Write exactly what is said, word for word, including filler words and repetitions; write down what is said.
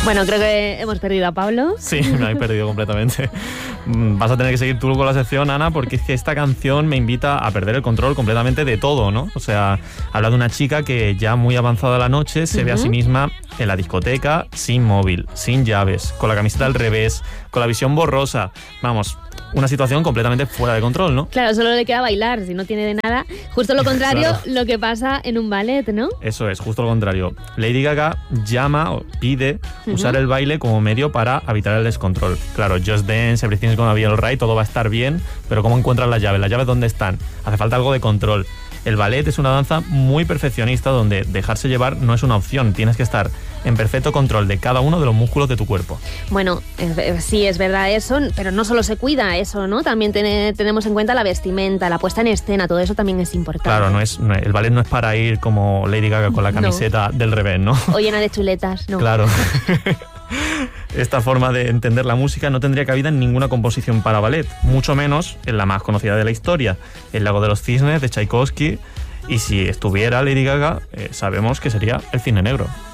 Bueno, creo que hemos perdido a Pablo. Sí, me habéis perdido completamente. Vas a tener que seguir tú con la sección, Ana, porque es que esta canción me invita a perder el control completamente de todo, ¿no? O sea, habla de una chica que ya muy avanzada la noche se uh-huh. ve a sí misma en la discoteca sin móvil, sin llaves, con la camiseta al revés, con la visión borrosa. Vamos, una situación completamente fuera de control, ¿no? Claro, solo le queda bailar, si no tiene de nada. Justo lo contrario, claro. Lo que pasa en un ballet, ¿no? Eso es, justo lo contrario. Lady Gaga llama o pide uh-huh. usar el baile como medio para evitar el descontrol. Claro, Just Dance, Everything's Gonna Be Alright, todo va a estar bien, pero ¿cómo encuentras las llaves? ¿Las llaves dónde están? Hace falta algo de control. El ballet es una danza muy perfeccionista donde dejarse llevar no es una opción. Tienes que estar en perfecto control de cada uno de los músculos de tu cuerpo. Bueno, eh, sí, es verdad eso, pero no solo se cuida eso, ¿no? También ten, tenemos en cuenta la vestimenta, la puesta en escena, todo eso también es importante. Claro, no es, no, el ballet no es para ir como Lady Gaga con la camiseta no. del revés, ¿no? O llena de chuletas, ¿no? Claro. Esta forma de entender la música no tendría cabida en ninguna composición para ballet, mucho menos en la más conocida de la historia, El lago de los cisnes de Tchaikovsky, y si estuviera Lady Gaga, eh, sabemos que sería El cisne negro.